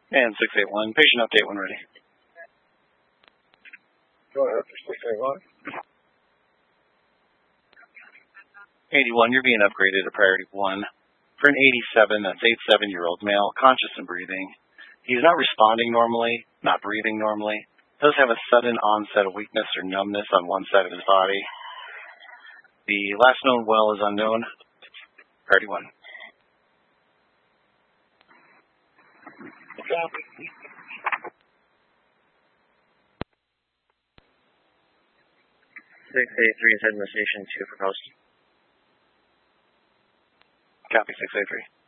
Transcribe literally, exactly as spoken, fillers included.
And six eight one, patient update when ready. Go ahead for six eight one. eighty-one, you're being upgraded to priority one. For an eighty-seven, that's eighty-seven-year-old male, conscious and breathing. He's not responding normally, not breathing normally. Does have a sudden onset of weakness or numbness on one side of his body. The last known well is unknown. Priority one. Copy. six eight three is heading to station two for post. Copy, six eight three.